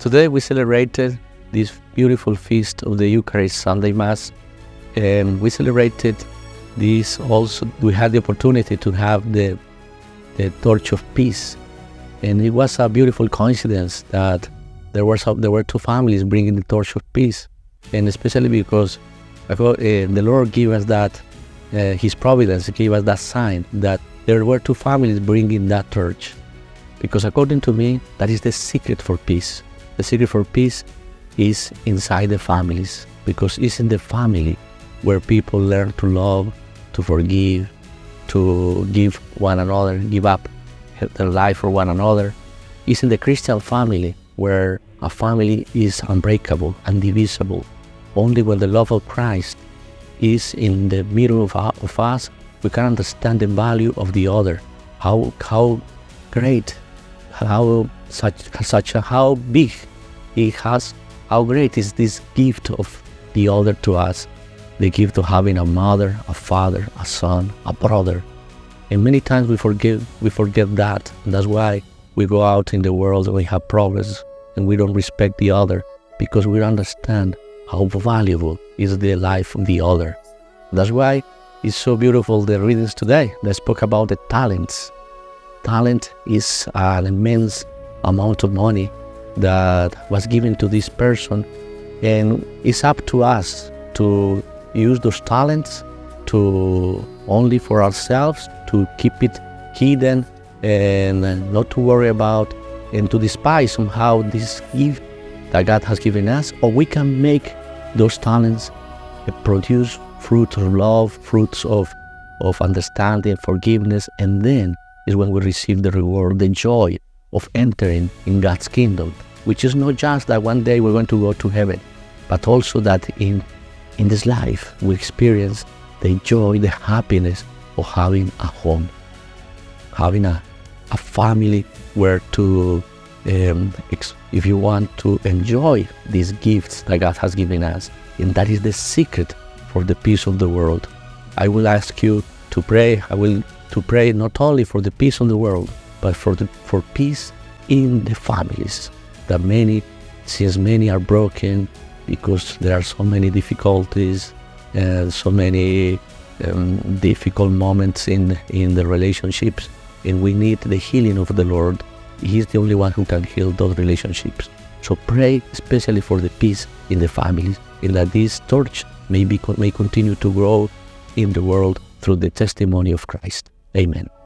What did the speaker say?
Today we celebrated this beautiful feast of the Eucharist Sunday Mass, and we celebrated this also. We had the opportunity to have the Torch of Peace, and it was a beautiful coincidence that there were two families bringing the Torch of Peace, and especially because the Lord gave us that, His providence gave us that sign that there were two families bringing that torch, because according to me, that is the secret for peace. The secret for peace is inside the families, because it's in the family where people learn to love, to forgive, to give one another, give up their life for one another. It's in the Christian family where a family is unbreakable, indivisible. Only when the love of Christ is in the middle of us, we can understand the value of the other. How great, how big he has, how great is this gift of the other to us, the gift of having a mother, a father, a son, a brother. And many times we forget that, and that's why we go out in the world and we have problems and we don't respect the other, because we understand how valuable is the life of the other. That's why it's so beautiful, the readings today that spoke about the talents. Talent is an immense amount of money that was given to this person, and it's up to us to use those talents to only for ourselves, to keep it hidden and not to worry about and to despise somehow this gift that God has given us, or we can make those talents produce fruits of love, fruits of understanding, forgiveness, and then is when we receive the reward, the joy of entering in God's kingdom, which is not just that one day we're going to go to heaven, but also that in this life we experience the joy, the happiness of having a home, having a family where to, if you want to enjoy these gifts that God has given us. And that is the secret for the peace of the world. I will ask you to pray. To pray not only for the peace of the world, but for peace in the families. Since many are broken, because there are so many difficulties and so many difficult moments in the relationships, and we need the healing of the Lord. He is the only one who can heal those relationships. So pray especially for the peace in the families, and that this torch may continue to grow in the world through the testimony of Christ. Amen.